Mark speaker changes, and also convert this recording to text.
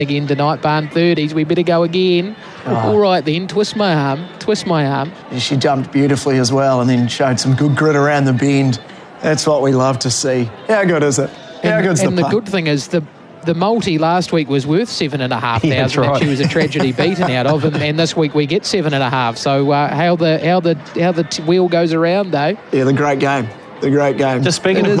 Speaker 1: again tonight, barn 30s. We better go again. All right then, twist my arm.
Speaker 2: And she jumped beautifully as well and then showed some good grit around the bend. That's what we love to see. How good is it? How good's the pup?
Speaker 1: And the good thing is the multi last week was worth 7,500, and she was a tragedy beaten out of, and this week we get 7,500. So how the wheel goes around, though.
Speaker 2: Yeah, the great game.
Speaker 3: Just speaking of